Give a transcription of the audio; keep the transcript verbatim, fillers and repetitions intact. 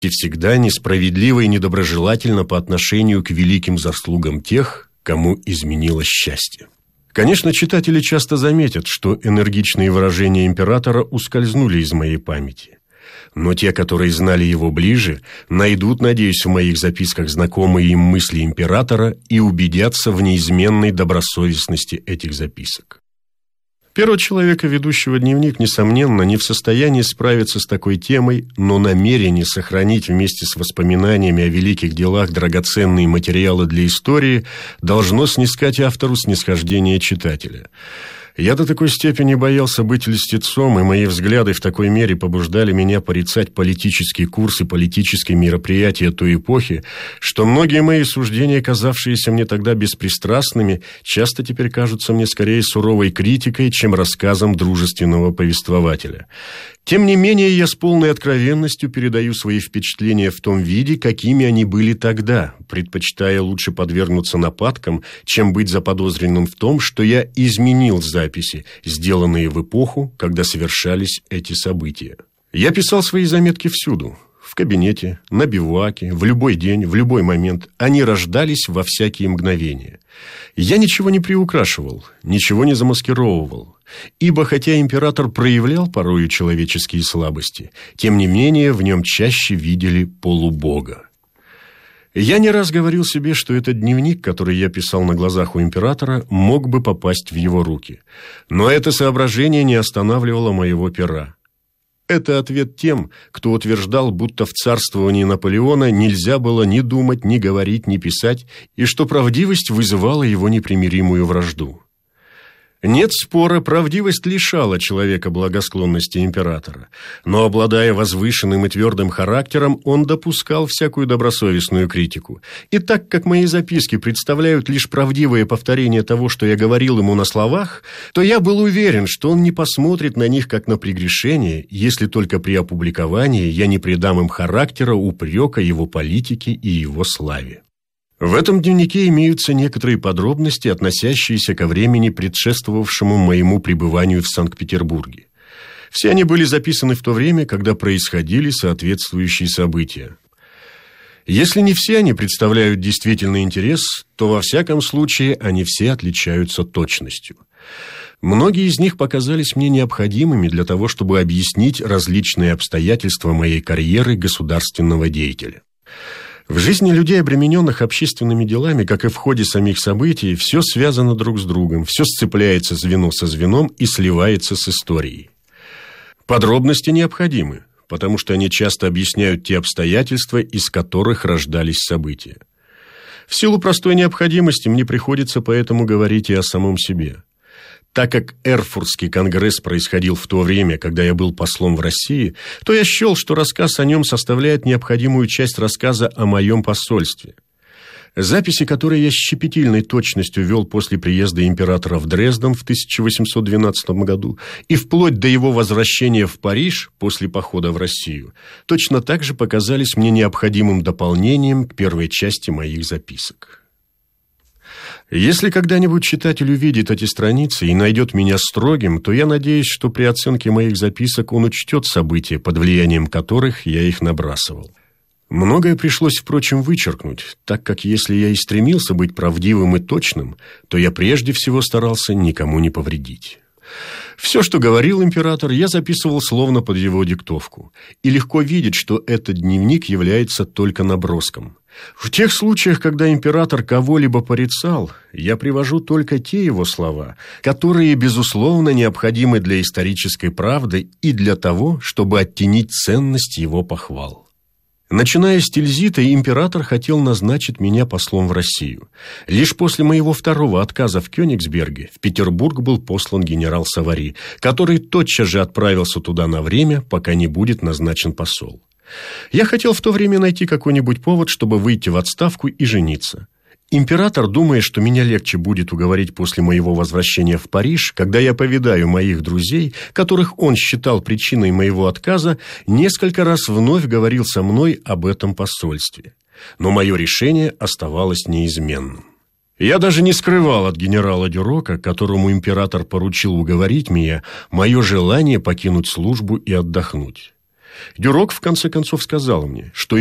и всегда несправедливо и недоброжелательно по отношению к великим заслугам тех, кому изменило счастье. Конечно, читатели часто заметят, что энергичные выражения императора ускользнули из моей памяти. Но те, которые знали его ближе, найдут, надеюсь, в моих записках знакомые им мысли императора и убедятся в неизменной добросовестности этих записок. Первого человека, ведущего дневник, несомненно, не в состоянии справиться с такой темой, но намерение сохранить вместе с воспоминаниями о великих делах драгоценные материалы для истории должно снискать автору снисхождение читателя. Я до такой степени боялся быть льстецом, и мои взгляды в такой мере побуждали меня порицать политический курс и политические мероприятия той эпохи, что многие мои суждения, казавшиеся мне тогда беспристрастными, часто теперь кажутся мне скорее суровой критикой, чем рассказом дружественного повествователя. Тем не менее, я с полной откровенностью передаю свои впечатления в том виде, какими они были тогда, предпочитая лучше подвергнуться нападкам, чем быть заподозренным в том, что я изменил записи, сделанные в эпоху, когда совершались эти события. Я писал свои заметки всюду. В кабинете, на бивуаке, в любой день, в любой момент. Они рождались во всякие мгновения. Я ничего не приукрашивал, ничего не замаскировывал. Ибо хотя император проявлял порою человеческие слабости, тем не менее в нем чаще видели полубога. Я не раз говорил себе, что этот дневник, который я писал на глазах у императора, мог бы попасть в его руки. Но это соображение не останавливало моего пера. Это ответ тем, кто утверждал, будто в царствовании Наполеона нельзя было ни думать, ни говорить, ни писать, и что правдивость вызывала его непримиримую вражду. Нет спора, правдивость лишала человека благосклонности императора, но, обладая возвышенным и твердым характером, он допускал всякую добросовестную критику. И так как мои записки представляют лишь правдивое повторение того, что я говорил ему на словах, то я был уверен, что он не посмотрит на них как на прегрешение, если только при опубликовании я не придам им характера упрека его политике и его славе. В этом дневнике имеются некоторые подробности, относящиеся ко времени, предшествовавшему моему пребыванию в Санкт-Петербурге. Все они были записаны в то время, когда происходили соответствующие события. Если не все они представляют действительный интерес, то во всяком случае они все отличаются точностью. Многие из них показались мне необходимыми для того, чтобы объяснить различные обстоятельства моей карьеры государственного деятеля. В жизни людей, обремененных общественными делами, как и в ходе самих событий, все связано друг с другом, все сцепляется звено со звеном и сливается с историей. Подробности необходимы, потому что они часто объясняют те обстоятельства, из которых рождались события. В силу простой необходимости мне приходится поэтому говорить и о самом себе. Так как Эрфуртский конгресс происходил в то время, когда я был послом в России, то я счел, что рассказ о нем составляет необходимую часть рассказа о моем посольстве. Записи, которые я с щепетильной точностью вел после приезда императора в Дрезден в тысяча восемьсот двенадцатом году и вплоть до его возвращения в Париж после похода в Россию, точно так же показались мне необходимым дополнением к первой части моих записок. Если когда-нибудь читатель увидит эти страницы и найдет меня строгим, то я надеюсь, что при оценке моих записок он учтет события, под влиянием которых я их набрасывал. Многое пришлось, впрочем, вычеркнуть, так как если я и стремился быть правдивым и точным, то я прежде всего старался никому не повредить. Все, что говорил император, я записывал словно под его диктовку. И легко видеть, что этот дневник является только наброском. В тех случаях, когда император кого-либо порицал, я привожу только те его слова, которые, безусловно, необходимы для исторической правды и для того, чтобы оттенить ценность его похвал. Начиная с Тильзита, император хотел назначить меня послом в Россию. Лишь после моего второго отказа в Кёнигсберге в Петербург был послан генерал Савари, который тотчас же отправился туда на время, пока не будет назначен посол. Я хотел в то время найти какой-нибудь повод, чтобы выйти в отставку и жениться. Император, думая, что меня легче будет уговорить после моего возвращения в Париж, когда я повидаю моих друзей, которых он считал причиной моего отказа, несколько раз вновь говорил со мной об этом посольстве. Но мое решение оставалось неизменным. Я даже не скрывал от генерала Дюрока, которому император поручил уговорить меня, мое желание покинуть службу и отдохнуть. Дюрок, в конце концов, сказал мне, что